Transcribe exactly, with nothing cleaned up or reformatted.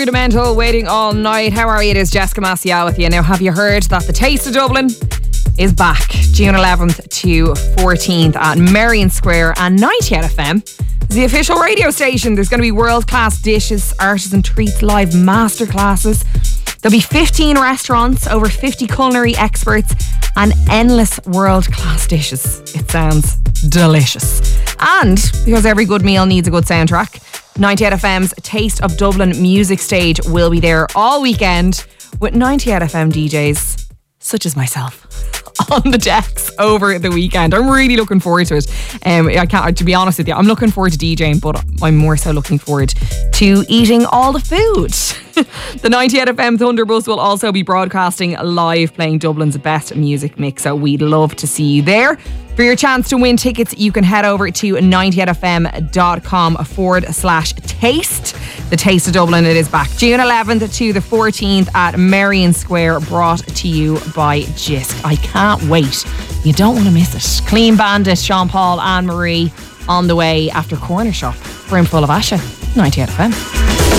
Fundamental, waiting all night. How are you? It is Jessica Maciel with you. Now, have you heard that the Taste of Dublin is back June eleventh to fourteenth at Merrion Square, and ninety F M is the official radio station. There's going to be world-class dishes, artisan treats, live masterclasses. There'll be fifteen restaurants, over fifty culinary experts, and endless world-class dishes. It sounds delicious. And because every good meal needs a good soundtrack, ninety-eight F M's Taste of Dublin music stage will be there all weekend with ninety-eight F M D Js such as myself on the decks over the weekend. I'm really looking forward to it. Um, I can't, to be honest with you, I'm looking forward to DJing, but I'm more so looking forward to eating all the food. The ninety-eight F M Thunderbus will also be broadcasting live, playing Dublin's best music mix, so we'd love to see you there. For your chance to win tickets, you can head over to ninety-eight F M dot com forward slash taste. The Taste of Dublin, it is back June eleventh to the fourteenth at Merrion Square, brought to you by Jisc. I can't wait. You don't want to miss it. Clean Bandit, Sean Paul, Anne Marie on the way after Corner Shop. Brimful of Asha, ninety-eight F M.